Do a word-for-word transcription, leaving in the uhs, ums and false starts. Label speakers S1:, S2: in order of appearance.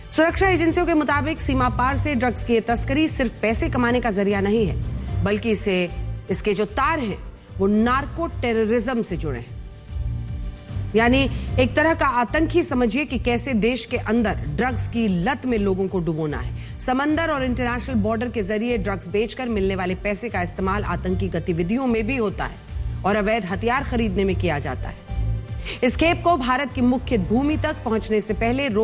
S1: सुरक्षा एजेंसियों के मुताबिक सीमा पार से ड्रग्स की तस्करी सिर्फ पैसे कमाने का जरिया नहीं है, बल्कि इसे इसके जो तार हैं वो नार्को टेररिज्म से जुड़े हैं। यानी एक तरह का आतंकी समझिए कि कैसे देश के अंदर ड्रग्स की लत में लोगों को डुबोना है। समंदर और इंटरनेशनल बॉर्डर के जरिए ड्रग्स बेचकर मिलने वाले पैसे का इस्तेमाल आतंकी गतिविधियों में भी होता है और अवैध हथियार खरीदने में किया जाता है। इस खेप को भारत की मुख्य भूमि तक पहुंचने से पहले